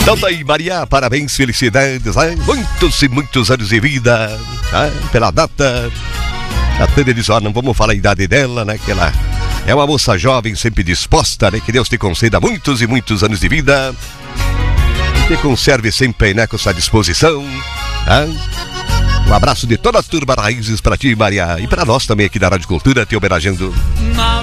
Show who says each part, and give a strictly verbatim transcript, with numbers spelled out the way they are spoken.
Speaker 1: Então tá aí, Maria, parabéns, felicidades, hein? Muitos e muitos anos de vida, hein? Pela data. A Tânia diz, ó, não vamos falar a idade dela, né? Que ela é uma moça jovem, sempre disposta, né? Que Deus te conceda muitos e muitos anos de vida. Que conserve sempre, né? Com sua disposição, hein? Um abraço de toda a turma Raízes pra ti, Maria. E pra nós também aqui da Rádio Cultura, te homenageando.